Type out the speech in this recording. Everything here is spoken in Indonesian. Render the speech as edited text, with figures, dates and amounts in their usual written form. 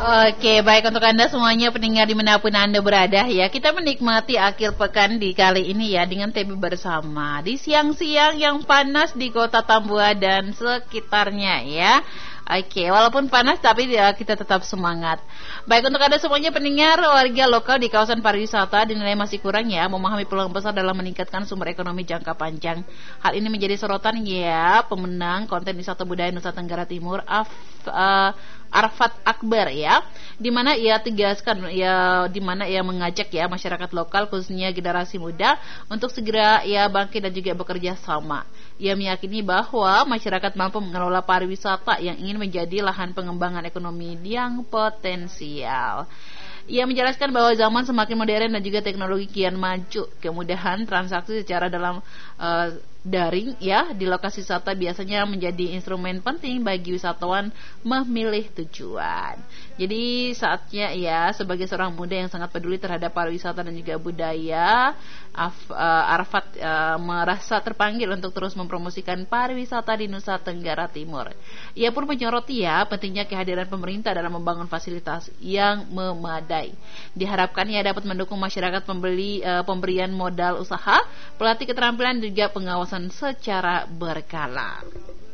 Oke, baik untuk Anda semuanya pendengar dimanapun Anda berada ya. Kita menikmati akhir pekan di kali ini ya dengan TV bersama di siang-siang yang panas di Kota Tambua dan sekitarnya ya. Oke, walaupun panas tapi ya, kita tetap semangat. Baik untuk Anda semuanya pendengar warga lokal di kawasan pariwisata dinilai masih kurang ya memahami peluang besar dalam meningkatkan sumber ekonomi jangka panjang. Hal ini menjadi sorotan ya pemenang konten wisata budaya Nusa Tenggara Timur Arfat Akbar ya, di mana ia tegaskan ya, di mana ia mengajak ya masyarakat lokal khususnya generasi muda untuk segera ya bangkit dan juga bekerja sama. Ia meyakini bahwa masyarakat mampu mengelola pariwisata yang ingin menjadi lahan pengembangan ekonomi yang potensial. Ia menjelaskan bahwa zaman semakin modern dan juga teknologi kian maju. Kemudahan transaksi secara dalam daring ya di lokasi wisata biasanya menjadi instrumen penting bagi wisatawan memilih tujuan. Jadi saatnya ya sebagai seorang muda yang sangat peduli terhadap pariwisata dan juga budaya, Arfat merasa terpanggil untuk terus mempromosikan pariwisata di Nusa Tenggara Timur. Ia pun menyoroti ya pentingnya kehadiran pemerintah dalam membangun fasilitas yang memadai. Diharapkan ia dapat mendukung masyarakat pemberian modal usaha, pelatih keterampilan dan juga pengawasan secara berkala.